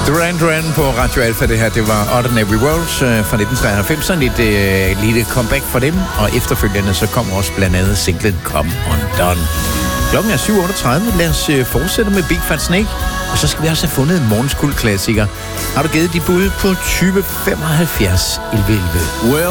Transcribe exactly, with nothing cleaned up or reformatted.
Duran Duran på Radio Alpha, det her, det var Ordinary Worlds øh, fra nitten treoghalvfems, så et øh, lille comeback for dem, og efterfølgende så kom også blandt andet singlen Come Undone. Klokken er syv otteogtredive, lad os øh, fortsætte med Big Fat Snake, og så skal vi også have fundet en morgenskuld klassiker. Har du givet dit bud på tyve femoghalvfjerds elleve elleve? Well,